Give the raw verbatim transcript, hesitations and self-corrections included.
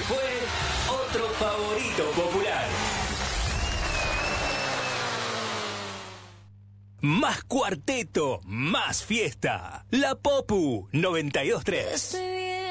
fue otro favorito popular. Más cuarteto, más fiesta. La Popu noventa y dos punto tres.